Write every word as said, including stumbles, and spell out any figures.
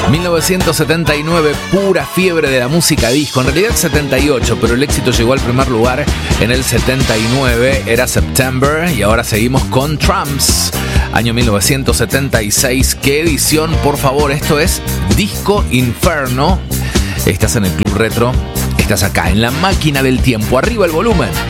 mil novecientos setenta y nueve, pura fiebre de la música disco. En realidad setenta y ocho, pero el éxito llegó al primer lugar en el setenta y nueve. Era September y ahora seguimos con Tramps. Año mil novecientos setenta y seis. ¿Qué edición, por favor? Esto es Disco Inferno. Estás en el Club Retro. Estás acá en la máquina del tiempo. Arriba el volumen.